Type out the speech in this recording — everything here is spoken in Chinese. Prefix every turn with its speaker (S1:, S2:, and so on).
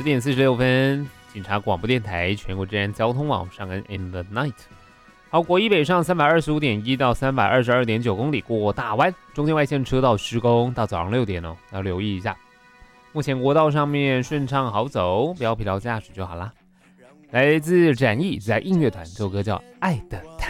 S1: 10点46分，警察广播电台全国治安交通网上恩 in the night。好，国一北上325.1到322.9公里过大湾，中间外线车道施工，到早上6点要留意一下。目前国道上面顺畅好走，不要疲劳驾驶就好啦。来自展翼在音乐团，这首歌叫《爱的